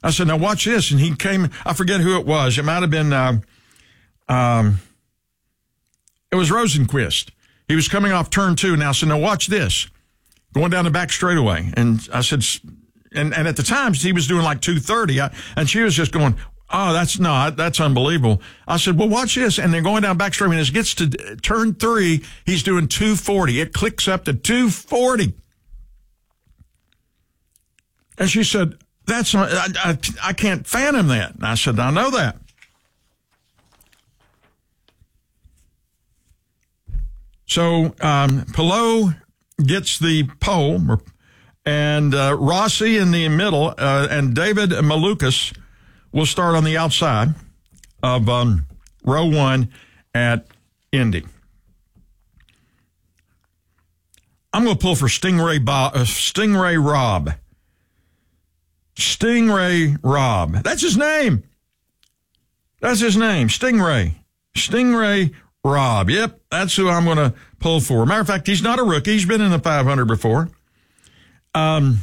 I said, now watch this. And he came, I forget who it was. It might have been, it was Rosenquist. He was coming off turn 2. Now I said, now watch this. Going down the back straightaway. And I said, and at the time, he was doing like 230. And she was just going, oh, that's unbelievable. I said, well, watch this. And they're going down back straightaway. And as it gets to turn 3, he's doing 240. It clicks up to 240. And she said, that's not, I can't fathom that. And I said, I know that. So Palou gets the pole, and Rossi in the middle, and David Malukas will start on the outside of row 1 at Indy. I'm going to pull for Stingray Robb. Stingray Robb. That's his name. Stingray Robb. Yep, that's who I'm going to pull for. Matter of fact, he's not a rookie. He's been in the 500 before. The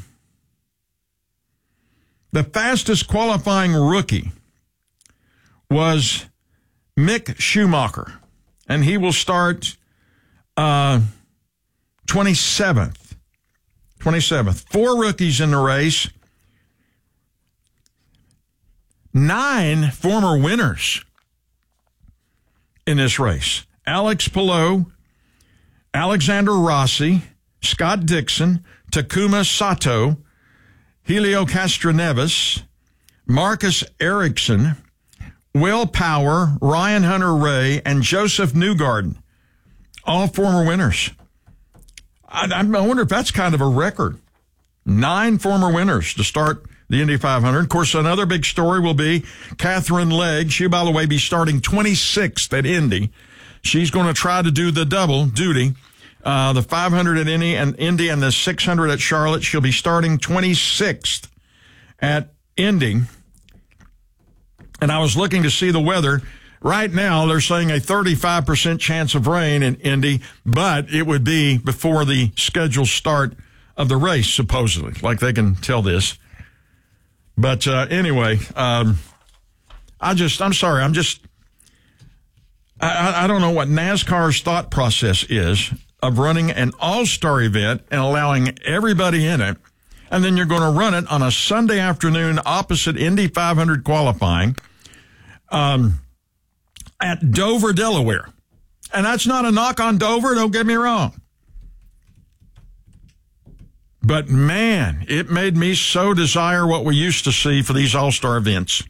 fastest qualifying rookie was Mick Schumacher, and he will start 27th. 27th. 4 rookies in the race. 9 former winners in this race. Alex Palou, Alexander Rossi, Scott Dixon, Takuma Sato, Helio Castroneves, Marcus Ericsson, Will Power, Ryan Hunter-Reay, and Joseph Newgarden, all former winners. I wonder if that's kind of a record. 9 former winners to start the Indy 500. Of course, another big story will be Catherine Legg. She, by the way, be starting 26th at Indy. She's going to try to do the double duty. The 500 at Indy and the 600 at Charlotte. She'll be starting 26th at Indy. And I was looking to see the weather. Right now, they're saying a 35% chance of rain in Indy, but it would be before the scheduled start of the race, supposedly. Like they can tell this. But anyway, I'm sorry. I don't know what NASCAR's thought process is of running an all-star event and allowing everybody in it. And then you're going to run it on a Sunday afternoon opposite Indy 500 qualifying at Dover, Delaware. And that's not a knock on Dover, don't get me wrong. But, man, it made me so desire what we used to see for these all-star events.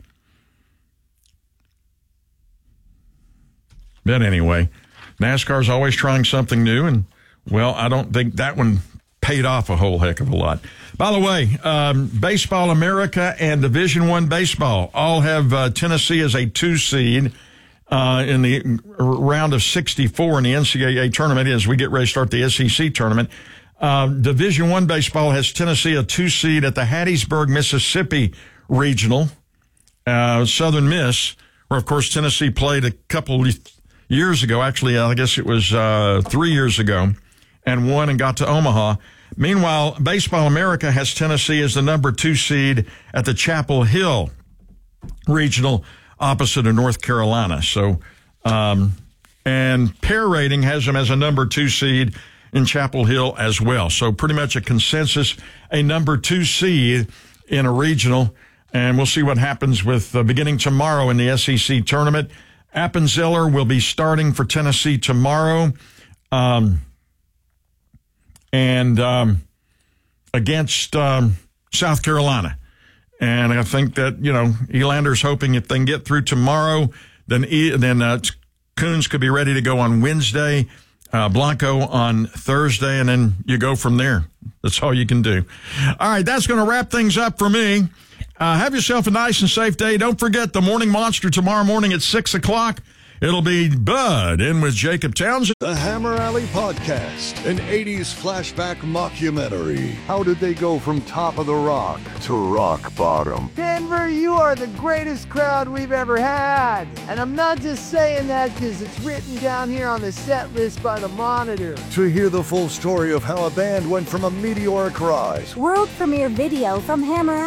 But anyway, NASCAR's always trying something new, and, well, I don't think that one paid off a whole heck of a lot. By the way, Baseball America and Division I Baseball all have Tennessee as a 2 seed in the round of 64 in the NCAA tournament as we get ready to start the SEC tournament. Division I Baseball has Tennessee a 2 seed at the Hattiesburg, Mississippi regional, Southern Miss, where, of course, Tennessee played a couple years ago. Actually, I guess it was 3 years ago, and won and got to Omaha. Meanwhile, Baseball America has Tennessee as the number 2 seed at the Chapel Hill regional opposite of North Carolina. So, and Pair Rating has them as a number 2 seed in Chapel Hill as well. So pretty much a consensus, a number 2 seed in a regional. And we'll see what happens with beginning tomorrow in the SEC tournament. Appenzeller will be starting for Tennessee tomorrow. Against South Carolina. And I think that, Elander's hoping if they can get through tomorrow, then Coons could be ready to go on Wednesday, Blanco on Thursday, and then you go from there. That's all you can do. All right, that's going to wrap things up for me. Have yourself a nice and safe day. Don't forget the Morning Monster tomorrow morning at 6 o'clock. It'll be Bud in with Jacob Townsend. The Hammer Alley Podcast, an 80s flashback mockumentary. How did they go from top of the rock to rock bottom? Denver, you are the greatest crowd we've ever had. And I'm not just saying that because it's written down here on the set list by the Monitor. To hear the full story of how a band went from a meteoric rise World premiere video from Hammer